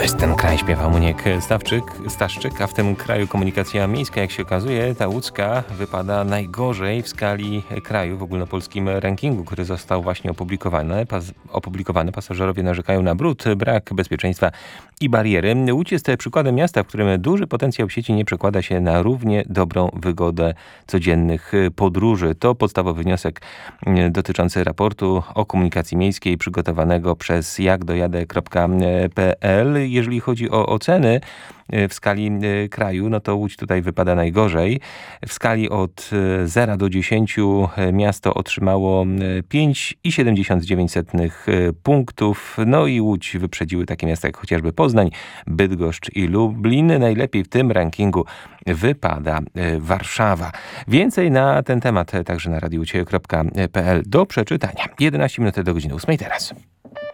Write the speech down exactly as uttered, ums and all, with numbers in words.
jest ten kraj, śpiewa Muniek Stawczyk, Staszczyk, a w tym kraju komunikacja miejska, jak się okazuje, ta łódzka wypada najgorzej w skali kraju w ogólnopolskim rankingu, który został właśnie opublikowany. Pas, opublikowany. Pasażerowie narzekają na brud, brak bezpieczeństwa i bariery. Łódź jest przykładem miasta, w którym duży potencjał sieci nie przekłada się na równie dobrą wygodę codziennych podróży. To podstawowy wniosek dotyczący raportu o komunikacji miejskiej przygotowanego przez jakdojadę kropka pe el. Jeżeli chodzi o oceny w skali kraju, no to Łódź tutaj wypada najgorzej. W skali od zera do dziesięciu miasto otrzymało pięć i siedemdziesiąt dziewięć punktów. No i Łódź wyprzedziły takie miasta jak chociażby Poznań, Bydgoszcz i Lublin. Najlepiej w tym rankingu wypada Warszawa. Więcej na ten temat także na radiu kropka pe el do przeczytania. jedenaście minut do godziny ósmej teraz.